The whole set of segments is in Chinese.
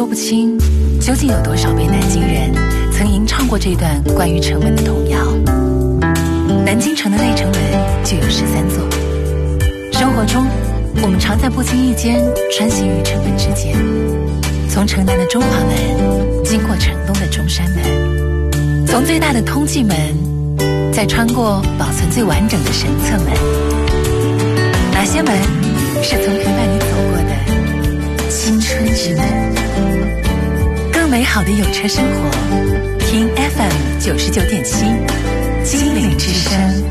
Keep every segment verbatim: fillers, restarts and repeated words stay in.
说不清，究竟有多少位南京人曾吟唱过这段关于城门的童谣。南京城的内城门就有十三座，生活中我们常在不经意间穿行于城门之间，从城南的中华门经过城东的中山门，从最大的通济门再穿过保存最完整的神策门。哪些门是曾陪伴你走过的青春之门？更美好的有车生活，听 F M 九十九点七，金陵之声。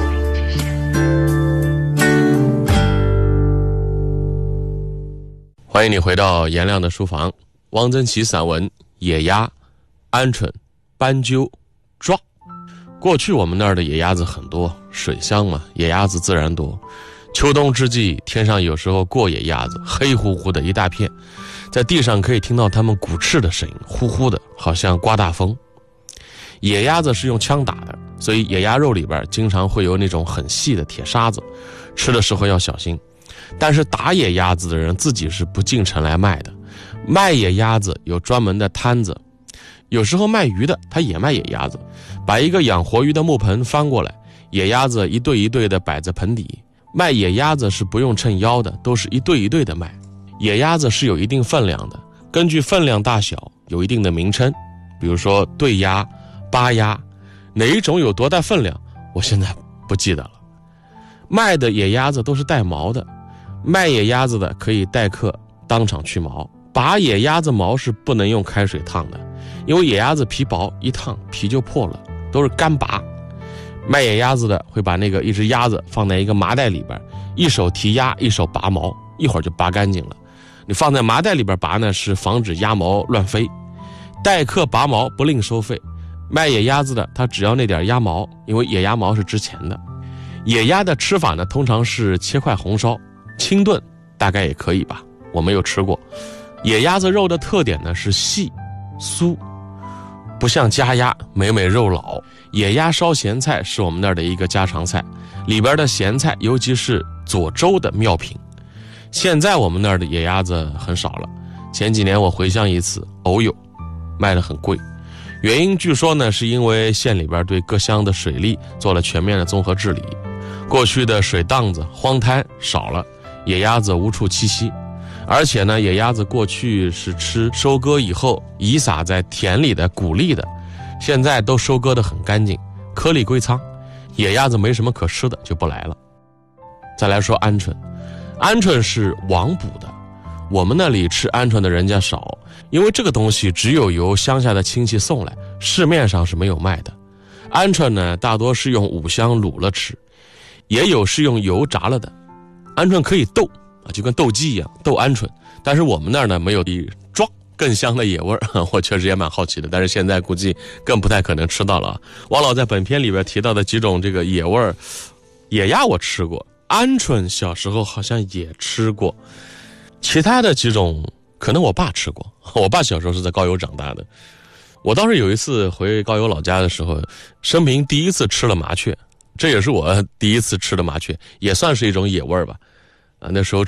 欢迎你回到颜亮的书房。汪曾祺散文《野鸭》，鹌鹑、斑鸠、抓。过去我们那儿的野鸭子很多，水乡嘛，野鸭子自然多。秋冬之际，天上有时候过野鸭子，黑乎乎的一大片，在地上可以听到它们鼓翅的声音，呼呼的，好像刮大风。野鸭子是用枪打的，所以野鸭肉里边经常会有那种很细的铁沙子，吃的时候要小心。但是打野鸭子的人自己是不进城来卖的，卖野鸭子有专门的摊子，有时候卖鱼的他也卖野鸭子，把一个养活鱼的木盆翻过来，野鸭子一对一对的摆在盆底。卖野鸭子是不用称腰的，都是一对一对的卖。野鸭子是有一定分量的，根据分量大小有一定的名称，比如说对鸭、八鸭，哪一种有多大分量我现在不记得了。卖的野鸭子都是带毛的，卖野鸭子的可以待客当场去毛。拔野鸭子毛是不能用开水烫的，因为野鸭子皮薄，一烫皮就破了，都是干拔。卖野鸭子的会把那个一只鸭子放在一个麻袋里边，一手提鸭一手拔毛，一会儿就拔干净了。你放在麻袋里边拔呢，是防止鸭毛乱飞。待客拔毛不另收费，卖野鸭子的他只要那点鸭毛，因为野鸭毛是值钱的。野鸭的吃法呢，通常是切块红烧，清炖大概也可以吧，我没有吃过。野鸭子肉的特点呢是细酥，不像家鸭美美肉老。野鸭烧咸菜是我们那儿的一个家常菜，里边的咸菜尤其是左州的妙品。现在我们那儿的野鸭子很少了，前几年我回乡一次，偶有，卖得很贵。原因据说呢，是因为县里边对各乡的水利做了全面的综合治理，过去的水荡子、荒滩少了，野鸭子无处栖息。而且呢，野鸭子过去是吃收割以后遗撒在田里的谷粒的，现在都收割得很干净，颗粒归仓，野鸭子没什么可吃的就不来了。再来说鹌鹑，鹌鹑是网捕的，我们那里吃鹌鹑的人家少，因为这个东西只有由乡下的亲戚送来，市面上是没有卖的。鹌鹑呢，大多是用五香卤了吃，也有是用油炸了的。鹌鹑可以斗，就跟斗鸡一样，斗鹌鹑，但是我们那儿呢没有比抓更香的野味儿，我确实也蛮好奇的，但是现在估计更不太可能吃到了。王老在本片里边提到的几种这个野味儿，野鸭我吃过，鹌鹑小时候好像也吃过，其他的几种可能我爸吃过，我爸小时候是在高邮长大的。我当时有一次回高邮老家的时候，生平第一次吃了麻雀，这也是我第一次吃的麻雀，也算是一种野味儿吧。啊，那时候